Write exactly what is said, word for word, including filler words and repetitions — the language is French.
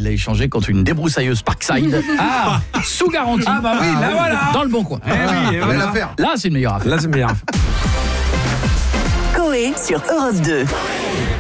il l'a échangé contre une débroussailleuse Parkside. Ah, sous garantie. Ah bah oui, là voilà. Dans le bon coin. Eh oui, et voilà. Là, c'est une meilleure affaire. Là, c'est meilleur. Coé sur Europe deux.